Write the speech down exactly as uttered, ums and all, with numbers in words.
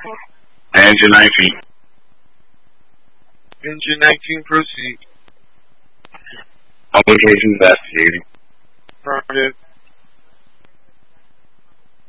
Engine nineteen. Engine nineteen, proceed. On location investigating. Affirmative.